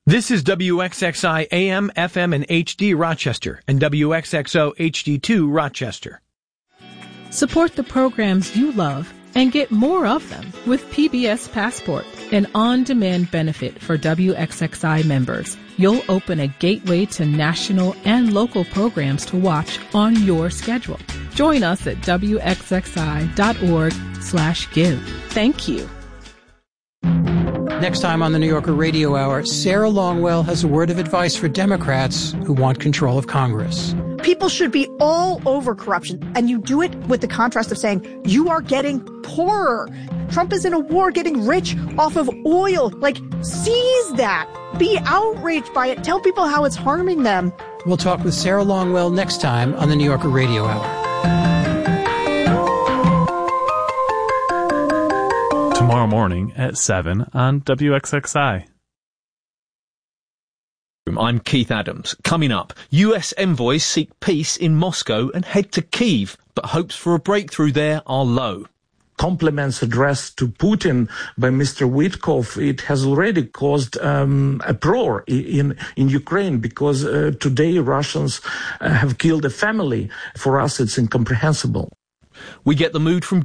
This is WXXI AM, FM, and HD Rochester and WXXO HD2 Rochester. Support the programs you love and get more of them with PBS Passport, an on-demand benefit for WXXI members. You'll open a gateway to national and local programs to watch on your schedule. Join us at WXXI.org/give. Thank you. Next time on the New Yorker Radio Hour, Sarah Longwell has a word of advice for Democrats who want control of Congress. People should be all over corruption, and you do it with the contrast of saying you are getting poorer. Trump is in a war getting rich off of oil. Seize that. Be outraged by it. Tell people how it's harming them. We'll talk with Sarah Longwell next time on the New Yorker Radio Hour. Tomorrow morning at 7 on WXXI. I'm Keith Adams. Coming up, US envoys seek peace in Moscow and head to Kyiv, but hopes for a breakthrough there are low. Compliments addressed to Putin by Mr. Witkoff, it has already caused uproar in Ukraine because today Russians have killed a family. For us, it's incomprehensible. We get the mood from